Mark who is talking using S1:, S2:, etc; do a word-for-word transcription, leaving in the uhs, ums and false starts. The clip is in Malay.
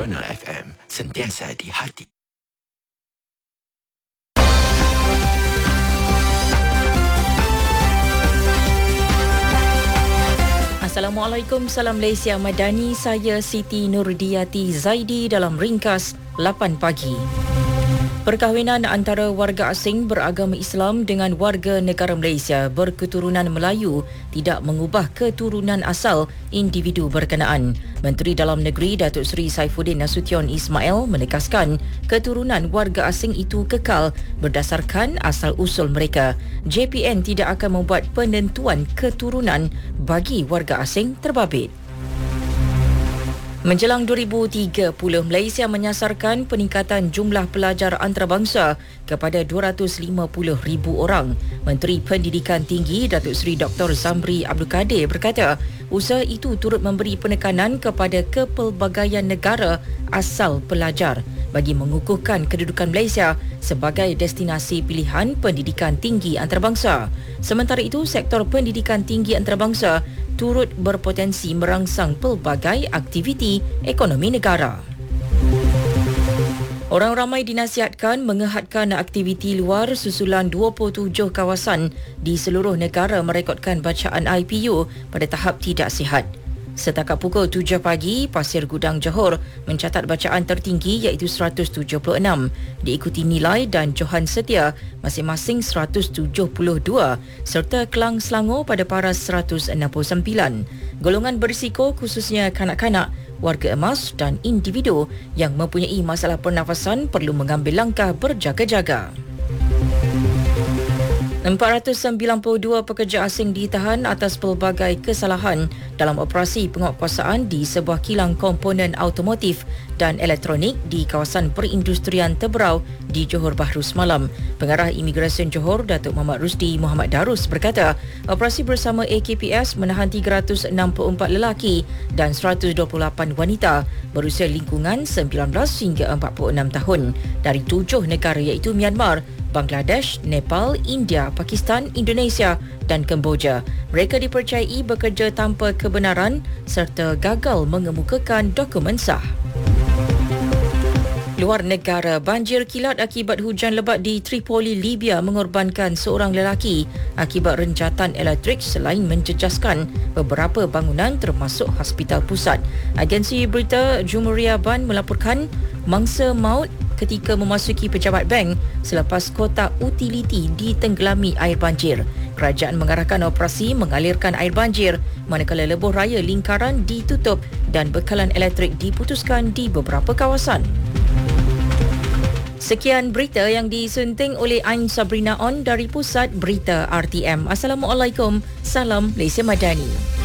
S1: Nasional F M, sentiasa di hati.
S2: Assalamualaikum, salam Malaysia Madani. Saya Siti Nurdiati Zaidi dalam ringkas lapan pagi. Perkahwinan antara warga asing beragama Islam dengan warga negara Malaysia berketurunan Melayu tidak mengubah keturunan asal individu berkenaan. Menteri Dalam Negeri Datuk Seri Saifuddin Nasution Ismail menegaskan keturunan warga asing itu kekal berdasarkan asal-usul mereka. J P N tidak akan membuat penentuan keturunan bagi warga asing terbabit. Menjelang dua ribu tiga puluh, Malaysia menyasarkan peningkatan jumlah pelajar antarabangsa kepada dua ratus lima puluh ribu orang. Menteri Pendidikan Tinggi Datuk Seri Doktor Zamri Abdul Kadir berkata, usaha itu turut memberi penekanan kepada kepelbagaian negara asal pelajar bagi mengukuhkan kedudukan Malaysia sebagai destinasi pilihan pendidikan tinggi antarabangsa. Sementara itu, sektor pendidikan tinggi antarabangsa turut berpotensi merangsang pelbagai aktiviti ekonomi negara. Orang ramai dinasihatkan mengehadkan aktiviti luar susulan dua puluh tujuh kawasan di seluruh negara merekodkan bacaan I P U pada tahap tidak sihat. Setakat pukul tujuh pagi, Pasir Gudang Johor mencatat bacaan tertinggi iaitu seratus tujuh puluh enam, diikuti Nilai dan Johan Setia masing-masing seratus tujuh puluh dua serta Kelang Selangor pada paras seratus enam puluh sembilan. Golongan berisiko khususnya kanak-kanak, warga emas dan individu yang mempunyai masalah pernafasan perlu mengambil langkah berjaga-jaga. empat ratus sembilan puluh dua pekerja asing ditahan atas pelbagai kesalahan dalam operasi penguatkuasaan di sebuah kilang komponen automotif dan elektronik di kawasan perindustrian Teberau di Johor Bahru semalam. Pengarah Imigresen Johor, Datuk Muhammad Rusdi Muhammad Darus berkata, operasi bersama A K P S menahan tiga ratus enam puluh empat lelaki dan seratus dua puluh lapan wanita berusia lingkungan sembilan belas hingga empat puluh enam tahun dari tujuh negara iaitu Myanmar, Bangladesh, Nepal, India, Pakistan, Indonesia dan Kemboja. Mereka dipercayai bekerja tanpa kebenaran serta gagal mengemukakan dokumen sah. Luar negara, banjir kilat akibat hujan lebat di Tripoli, Libya mengorbankan seorang lelaki akibat renjatan elektrik selain menjejaskan beberapa bangunan termasuk hospital pusat. Agensi berita Jumhuriyah Ban melaporkan mangsa maut ketika memasuki pejabat bank selepas kotak utiliti ditenggelami air banjir. Kerajaan mengarahkan operasi mengalirkan air banjir manakala lebuh raya lingkaran ditutup dan bekalan elektrik diputuskan di beberapa kawasan. Sekian berita yang disunting oleh Ain Sabrina On dari Pusat Berita R T M. Assalamualaikum, salam Malaysia Madani.